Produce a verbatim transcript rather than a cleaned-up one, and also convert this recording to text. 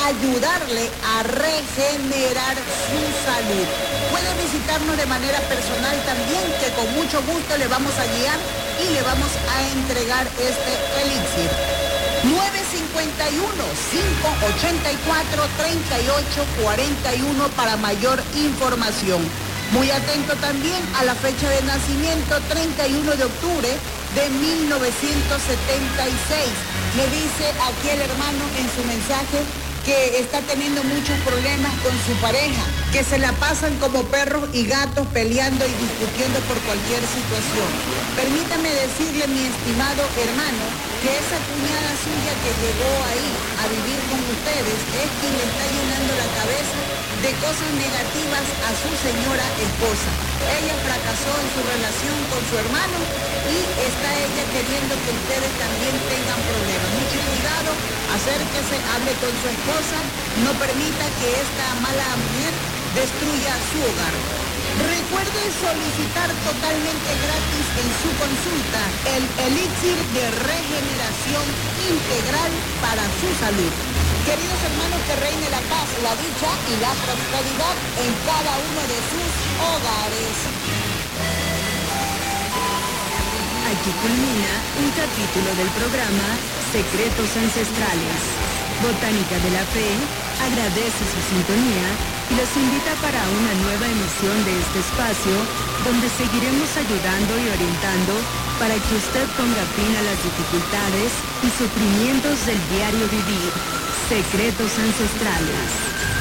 ayudarle a regenerar su salud. Puede visitarnos de manera personal también, que con mucho gusto le vamos a guiar y le vamos a entregar este elixir. nueve cinco uno, cinco ocho cuatro, tres ocho cuatro uno para mayor información. Muy atento también a la fecha de nacimiento, treinta y uno de octubre de mil novecientos setenta y seis. Me dice aquí el hermano en su mensaje que está teniendo muchos problemas con su pareja, que se la pasan como perros y gatos peleando y discutiendo por cualquier situación. Permítame decirle, mi estimado hermano, que esa cuñada suya que llegó ahí a vivir con ustedes es quien le está llenando la cabeza de cosas negativas a su señora esposa. Ella fracasó en su relación con su hermano y está ella queriendo que ustedes también tengan problemas. Mucho cuidado, acérquese, hable con su esposa, no permita que esta mala mujer destruya su hogar. Recuerde solicitar totalmente gratis en su consulta el elixir de regeneración integral para su salud. Queridos hermanos, que reine la paz, la dicha y la prosperidad en cada uno de sus hogares. Aquí culmina un capítulo del programa Secretos Ancestrales. Botánica de la Fe agradece su sintonía y los invita para una nueva emisión de este espacio, donde seguiremos ayudando y orientando para que usted ponga fin a las dificultades y sufrimientos del diario vivir. Secretos Ancestrales.